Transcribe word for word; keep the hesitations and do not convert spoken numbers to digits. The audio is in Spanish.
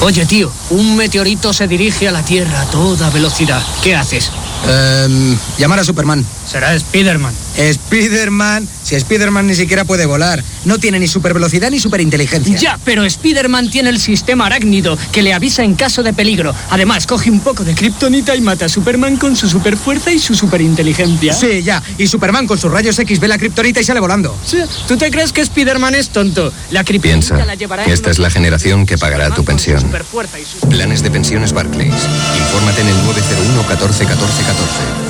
Oye, tío, un meteorito se dirige a la Tierra a toda velocidad. ¿Qué haces? Um, llamar a Superman. Será Spiderman. Spiderman. Si Spiderman ni siquiera puede volar. No tiene ni supervelocidad ni superinteligencia. Ya, pero Spiderman tiene el sistema arácnido que le avisa en caso de peligro. Además, coge un poco de kriptonita y mata a Superman con su superfuerza y su superinteligencia. Sí, ya. Y Superman con sus rayos X ve la kriptonita y sale volando. Sí. ¿Tú te crees que Spiderman es tonto? La kriptonita Piensa, la llevará esta es la generación que pagará tu pensión. Superfuerza y su... Planes de pensiones Barclays. Infórmate en el nueve cero uno catorce catorce catorce.